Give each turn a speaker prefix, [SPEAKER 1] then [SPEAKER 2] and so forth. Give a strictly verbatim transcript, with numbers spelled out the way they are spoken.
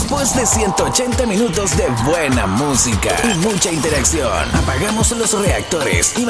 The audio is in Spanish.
[SPEAKER 1] Después de ciento ochenta minutos de buena música y mucha interacción, apagamos los reactores y